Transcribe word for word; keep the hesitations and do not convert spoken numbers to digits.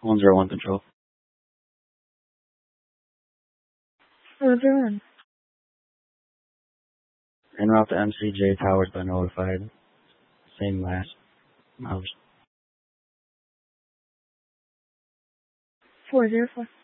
one zero one control. one zero one. En route to M C J Towers by notified. Same last hours. four zero four.